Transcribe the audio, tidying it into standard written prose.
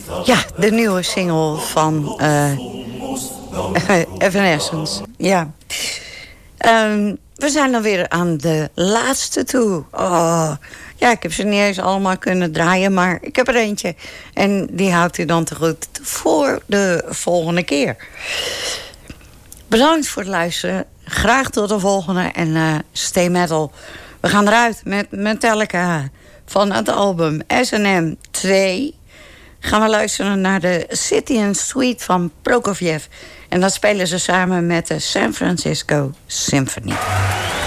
Ja, de nieuwe single van Evanescence. Ja. We zijn dan weer aan de laatste toe. Oh, ja, ik heb ze niet eens allemaal kunnen draaien, maar ik heb er eentje. En die houdt u dan te goed voor de volgende keer. Bedankt voor het luisteren. Graag tot de volgende. En stay metal. We gaan eruit met Metallica. Van het album S&M 2 gaan we luisteren naar de City and Suite van Prokofjev. En dat spelen ze samen met de San Francisco Symphony.